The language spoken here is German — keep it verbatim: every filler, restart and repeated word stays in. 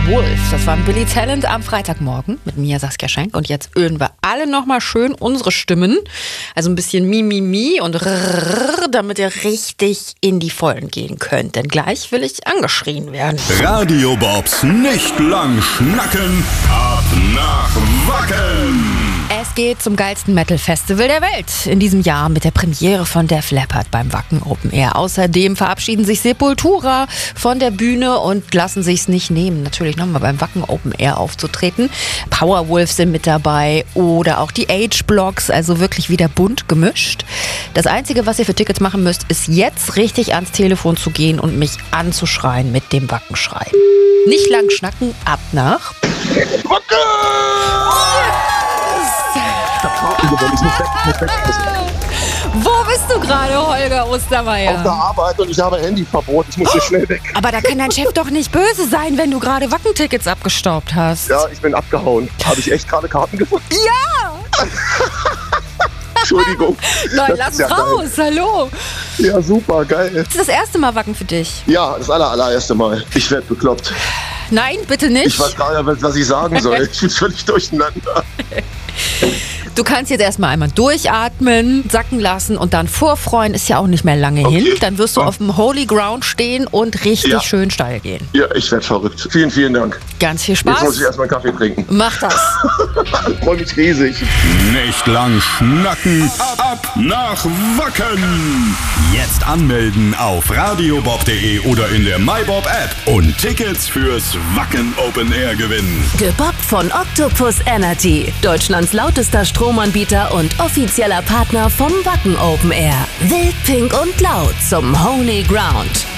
Wolf, das waren Billy Talent am Freitagmorgen mit mir, Saskia Schenk. Und jetzt ölen wir alle nochmal schön unsere Stimmen. Also ein bisschen Mi, Mi, Mi und Rrrr, damit ihr richtig in die Vollen gehen könnt. Denn gleich will ich angeschrien werden. Radio Bobs nicht lang schnacken, ab nach Wacken. Es geht zum geilsten Metal-Festival der Welt in diesem Jahr mit der Premiere von Def Leppard beim Wacken Open Air. Außerdem verabschieden sich Sepultura von der Bühne und lassen sich's nicht nehmen, natürlich nochmal beim Wacken Open Air aufzutreten. Powerwolf sind mit dabei oder auch die H-Blocks, also wirklich wieder bunt gemischt. Das Einzige, was ihr für Tickets machen müsst, ist jetzt richtig ans Telefon zu gehen und mich anzuschreien mit dem Wackenschrei. Nicht lang schnacken, ab nach Wacken! Wo bist du gerade, Holger Ostermeier? Auf der Arbeit und ich habe Handyverbot. Ich muss hier schnell weg. Aber da kann dein Chef doch nicht böse sein, wenn du gerade Wackentickets abgestaubt hast. Ja, ich bin abgehauen. Habe ich echt gerade Karten gefunden? Ja! Entschuldigung. Nein, Das lass ist ja raus, hallo. Ja, super, geil. Das ist das erste Mal Wacken für dich. Ja, das aller, allererste Mal. Ich werde bekloppt. Nein, bitte nicht. Ich weiß gar nicht, was ich sagen soll. Ich bin völlig durcheinander. Du kannst jetzt erstmal einmal durchatmen, sacken lassen und dann vorfreuen, ist ja auch nicht mehr lange Okay. hin. Dann wirst du auf dem Holy Ground stehen und richtig Ja. schön steil gehen. Ja, ich werde verrückt. Vielen, vielen Dank. Ganz viel Jetzt muss Spaß. ich erstmal einen Kaffee trinken. Mach das. Ich freue mich riesig. Nicht lang schnacken, ab, ab nach Wacken. Jetzt anmelden auf radiobob punkt de oder in der MyBob App und Tickets fürs Wacken Open Air gewinnen. Gebobbt von Octopus Energy, Deutschlands lautester Stromanbieter und offizieller Partner vom Wacken Open Air. Wild, pink und laut zum Holy Ground.